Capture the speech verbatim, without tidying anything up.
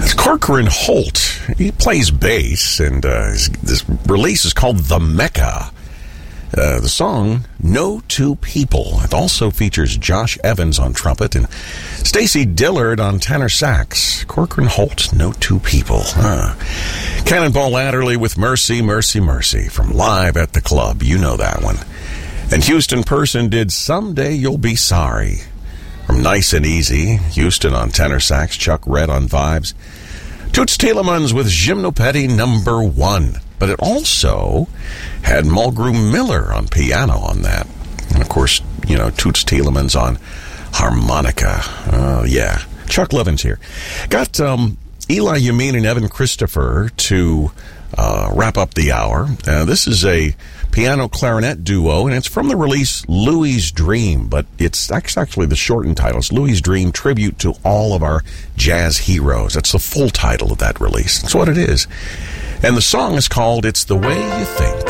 Corcoran Holt, he plays bass, and uh, his, this release is called The Mecca. Uh, the song, No Two People. It also features Josh Evans on trumpet and Stacy Dillard on tenor sax. Corcoran Holt, No Two People. Huh. Cannonball Adderley with Mercy, Mercy, Mercy from Live at the Club. You know that one. And Houston Person did Someday You'll Be Sorry from Nice and Easy. Houston on tenor sax, Chuck Red on vibes. Toots Thielemans with Gymnopédie number one. But it also had Mulgrew Miller on piano on that. And, of course, you know, Toots Thielemans on harmonica. Oh, yeah. Chuck Levin's here. Got um, Eli Yamin and Evan Christopher to uh, wrap up the hour. Uh, this is a piano-clarinet duo, and it's from the release Louie's Dream, but it's actually the shortened title. It's Louie's Dream, Tribute to All of Our Jazz Heroes. That's the full title of that release. That's what it is. And the song is called It's the Way You Think.